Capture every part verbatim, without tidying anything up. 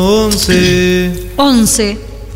once. once.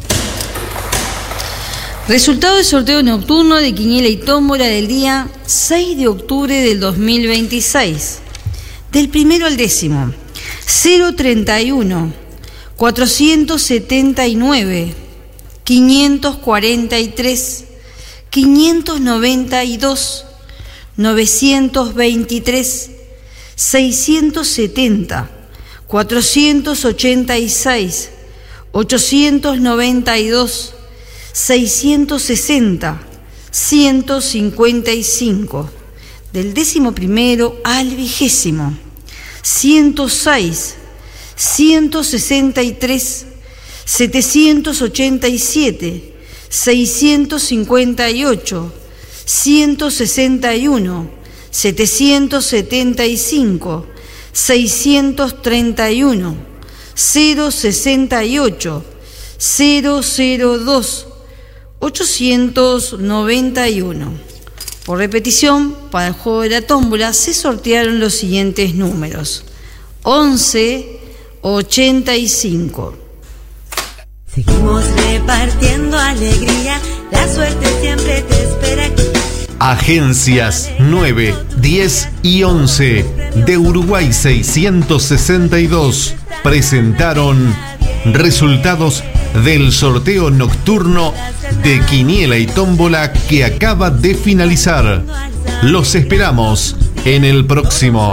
Resultado del sorteo nocturno de quiniela y tómbola del día seis de octubre del dos mil veintiséis. Del primero al décimo. cero treinta y uno, cuatrocientos setenta y nueve, quinientos cuarenta y tres, quinientos noventa y dos, novecientos veintitrés, seiscientos setenta, cuatrocientos ochenta y seis, ochocientos noventa y dos, seiscientos sesenta, ciento cincuenta y cinco. Del décimo primero al vigésimo. ciento seis, ciento sesenta y tres, setecientos ochenta y siete, seiscientos cincuenta y ocho, ciento sesenta y uno, setecientos setenta y cinco, seiscientos treinta y uno, cero sesenta y ocho, cero cero dos, ochocientos noventa y uno. Por repetición, para el juego de la tómbola se sortearon los siguientes números: once, ochenta y cinco. Seguimos repartiendo alegría, la suerte siempre te espera aquí. Agencias nueve, diez y once de Uruguay seiscientos sesenta y dos presentaron resultados del sorteo nocturno de quiniela y tómbola que acaba de finalizar. Los esperamos en el próximo.